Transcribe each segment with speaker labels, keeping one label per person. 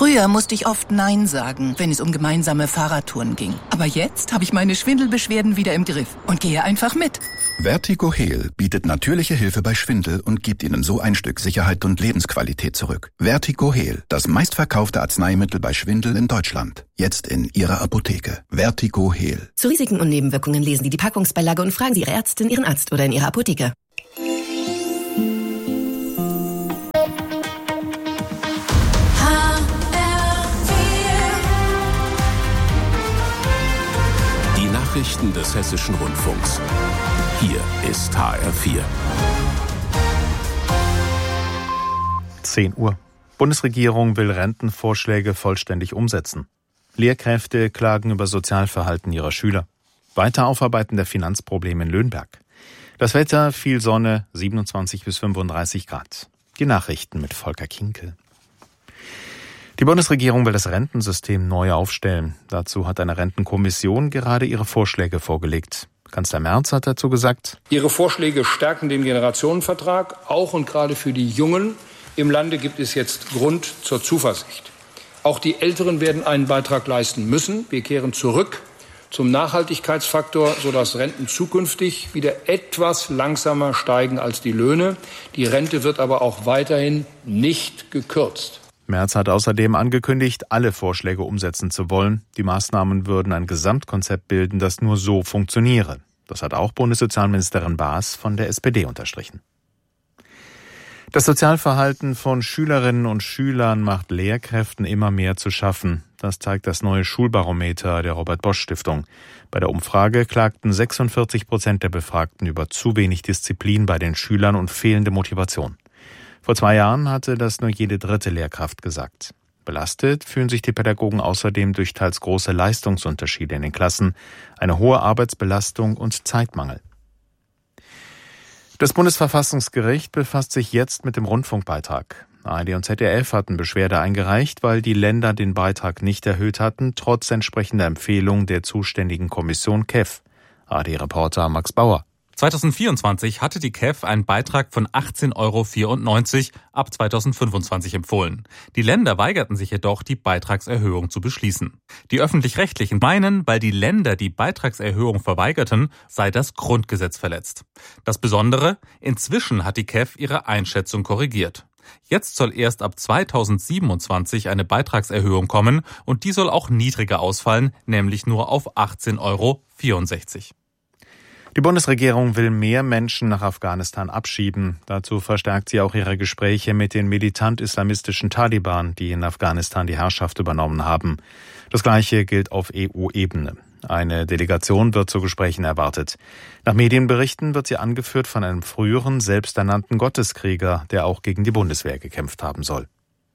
Speaker 1: Früher musste ich oft Nein sagen, wenn es um gemeinsame Fahrradtouren ging. Aber jetzt habe ich meine Schwindelbeschwerden wieder im Griff und gehe einfach mit.
Speaker 2: Vertigo Heal bietet natürliche Hilfe bei Schwindel und gibt Ihnen so ein Stück Sicherheit und Lebensqualität zurück. Vertigo Heal, das meistverkaufte Arzneimittel bei Schwindel in Deutschland. Jetzt in Ihrer Apotheke. Vertigo Heal.
Speaker 3: Zu Risiken und Nebenwirkungen lesen Sie die Packungsbeilage und fragen Sie Ihre Ärztin, Ihren Arzt oder in Ihrer Apotheke.
Speaker 4: Nachrichten des Hessischen Rundfunks. Hier ist HR4.
Speaker 5: 10 Uhr. Bundesregierung will Rentenvorschläge vollständig umsetzen. Lehrkräfte klagen über Sozialverhalten ihrer Schüler. Weiter Aufarbeiten der Finanzprobleme in Löhnberg. Das Wetter, viel Sonne, 27 bis 35 Grad. Die Nachrichten mit Volker Kinkel. Die Bundesregierung will das Rentensystem neu aufstellen. Dazu hat eine Rentenkommission gerade ihre Vorschläge vorgelegt. Kanzler Merz hat dazu gesagt:
Speaker 6: Ihre Vorschläge stärken den Generationenvertrag. Auch und gerade für die Jungen im Lande gibt es jetzt Grund zur Zuversicht. Auch die Älteren werden einen Beitrag leisten müssen. Wir kehren zurück zum Nachhaltigkeitsfaktor, sodass Renten zukünftig wieder etwas langsamer steigen als die Löhne. Die Rente wird aber auch weiterhin nicht gekürzt.
Speaker 5: Merz hat außerdem angekündigt, alle Vorschläge umsetzen zu wollen. Die Maßnahmen würden ein Gesamtkonzept bilden, das nur so funktioniere. Das hat auch Bundessozialministerin Baas von der SPD unterstrichen. Das Sozialverhalten von Schülerinnen und Schülern macht Lehrkräften immer mehr zu schaffen. Das zeigt das neue Schulbarometer der Robert-Bosch-Stiftung. Bei der Umfrage klagten 46% der Befragten über zu wenig Disziplin bei den Schülern und fehlende Motivation. Vor 2 Jahren hatte das nur jede 3. Lehrkraft gesagt. Belastet fühlen sich die Pädagogen außerdem durch teils große Leistungsunterschiede in den Klassen, eine hohe Arbeitsbelastung und Zeitmangel. Das Bundesverfassungsgericht befasst sich jetzt mit dem Rundfunkbeitrag. ARD und ZDF hatten Beschwerde eingereicht, weil die Länder den Beitrag nicht erhöht hatten, trotz entsprechender Empfehlung der zuständigen Kommission KEF. ARD-Reporter Max Bauer.
Speaker 7: 2024 hatte die KEF einen Beitrag von 18,94 € ab 2025 empfohlen. Die Länder weigerten sich jedoch, die Beitragserhöhung zu beschließen. Die Öffentlich-Rechtlichen meinen, weil die Länder die Beitragserhöhung verweigerten, sei das Grundgesetz verletzt. Das Besondere: Inzwischen hat die KEF ihre Einschätzung korrigiert. Jetzt soll erst ab 2027 eine Beitragserhöhung kommen und die soll auch niedriger ausfallen, nämlich nur auf 18,64 €.
Speaker 5: Die Bundesregierung will mehr Menschen nach Afghanistan abschieben. Dazu verstärkt sie auch ihre Gespräche mit den militant-islamistischen Taliban, die in Afghanistan die Herrschaft übernommen haben. Das Gleiche gilt auf EU-Ebene. Eine Delegation wird zu Gesprächen erwartet. Nach Medienberichten wird sie angeführt von einem früheren, selbsternannten Gotteskrieger, der auch gegen die Bundeswehr gekämpft haben soll.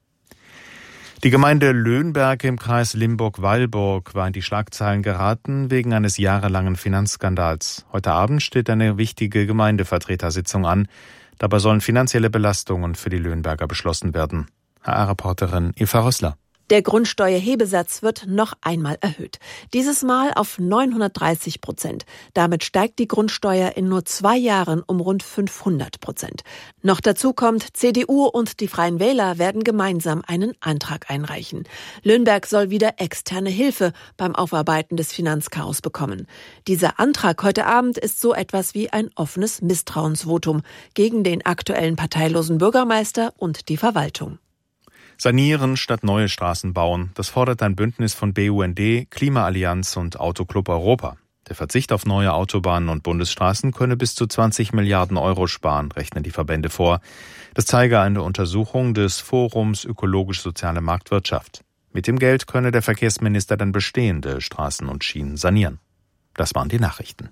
Speaker 5: Die Gemeinde Löhnberg im Kreis Limburg-Weilburg war in die Schlagzeilen geraten wegen eines jahrelangen Finanzskandals. Heute Abend steht eine wichtige Gemeindevertretersitzung an. Dabei sollen finanzielle Belastungen für die Löhnberger beschlossen werden. HR-Reporterin Eva Rössler.
Speaker 8: Der Grundsteuerhebesatz wird noch einmal erhöht. Dieses Mal auf 930%. Damit steigt die Grundsteuer in nur 2 Jahren um rund 500%. Noch dazu kommt, CDU und die Freien Wähler werden gemeinsam einen Antrag einreichen. Löhnberg soll wieder externe Hilfe beim Aufarbeiten des Finanzchaos bekommen. Dieser Antrag heute Abend ist so etwas wie ein offenes Misstrauensvotum gegen den aktuellen parteilosen Bürgermeister und die Verwaltung.
Speaker 5: Sanieren statt neue Straßen bauen, das fordert ein Bündnis von BUND, Klimaallianz und Autoclub Europa. Der Verzicht auf neue Autobahnen und Bundesstraßen könne bis zu 20 Milliarden € sparen, rechnen die Verbände vor. Das zeige eine Untersuchung des Forums Ökologisch-Soziale Marktwirtschaft. Mit dem Geld könne der Verkehrsminister dann bestehende Straßen und Schienen sanieren. Das waren die Nachrichten.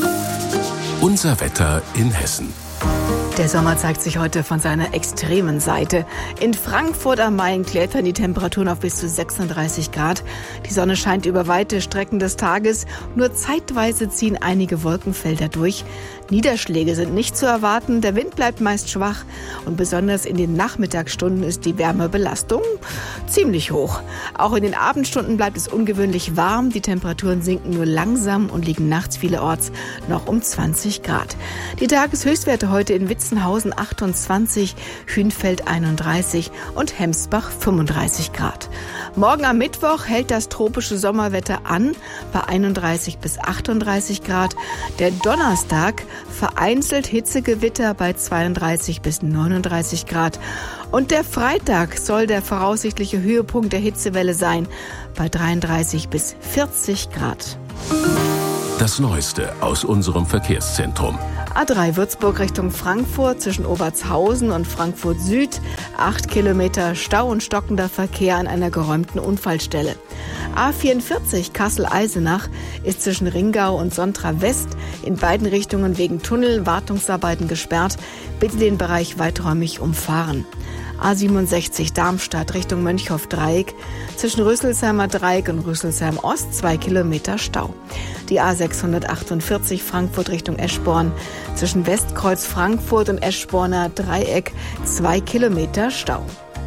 Speaker 4: Unser Wetter in Hessen.
Speaker 9: Der Sommer zeigt sich heute von seiner extremen Seite. In Frankfurt am Main klettern die Temperaturen auf bis zu 36 Grad. Die Sonne scheint über weite Strecken des Tages. Nur zeitweise ziehen einige Wolkenfelder durch. Niederschläge sind nicht zu erwarten. Der Wind bleibt meist schwach. Und besonders in den Nachmittagsstunden ist die Wärmebelastung ziemlich hoch. Auch in den Abendstunden bleibt es ungewöhnlich warm. Die Temperaturen sinken nur langsam und liegen nachts vielerorts noch um 20 Grad. Die Tageshöchstwerte Werte heute in Witzenhausen 28, Hünfeld 31 und Hemsbach 35 Grad. Morgen am Mittwoch hält das tropische Sommerwetter an bei 31 bis 38 Grad. Der Donnerstag vereinzelt Hitzegewitter bei 32 bis 39 Grad. Und der Freitag soll der voraussichtliche Höhepunkt der Hitzewelle sein bei 33 bis 40 Grad.
Speaker 4: Das Neueste aus unserem Verkehrszentrum.
Speaker 9: A3 Würzburg Richtung Frankfurt zwischen Obertshausen und Frankfurt Süd. 8 Kilometer Stau und stockender Verkehr an einer geräumten Unfallstelle. A44 Kassel-Eisenach ist zwischen Ringau und Sontra West in beiden Richtungen wegen Tunnelwartungsarbeiten gesperrt. Bitte den Bereich weiträumig umfahren. A67 Darmstadt Richtung Mönchhoff-Dreieck. Zwischen Rüsselsheimer Dreieck und Rüsselsheim Ost 2 Kilometer Stau. Die A648 Frankfurt Richtung Eschborn. Zwischen Westkreuz Frankfurt und Eschborner Dreieck 2 Kilometer Stau.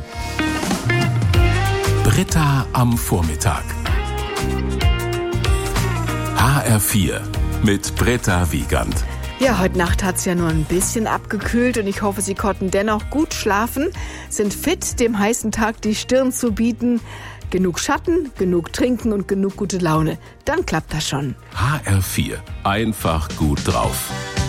Speaker 4: Britta am Vormittag. HR4 mit Britta Wiegand.
Speaker 9: Ja, heute Nacht hat es ja nur ein bisschen abgekühlt und ich hoffe, Sie konnten dennoch gut schlafen, sind fit, dem heißen Tag die Stirn zu bieten. Genug Schatten, genug Trinken und genug gute Laune. Dann klappt das schon.
Speaker 4: HR4. Einfach gut drauf.